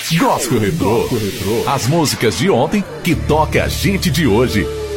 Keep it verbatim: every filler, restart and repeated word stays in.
Gospel Retrô. As músicas de ontem que toca a gente de hoje.